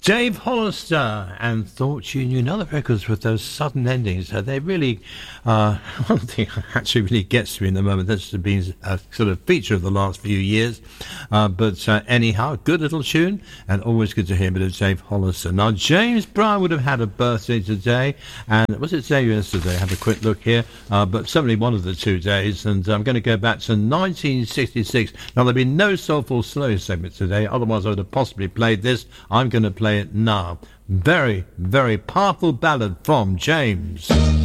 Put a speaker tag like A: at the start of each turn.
A: Dave Hollister and Thought You Knew. Another records with those sudden endings. They really, one thing actually really gets me in the moment. That's been a sort of feature of the last few years. But anyhow, good little tune, and always good to hear a bit of Dave Hollister. Now, James Brown would have had a birthday today, and was it today or yesterday? Have a quick look here. But certainly one of the 2 days, and I'm going to go back to 1966. Now, there'll be no Soulful Slow segment today, otherwise I would have possibly played this. I'm going to play it now. Very, very powerful ballad from James.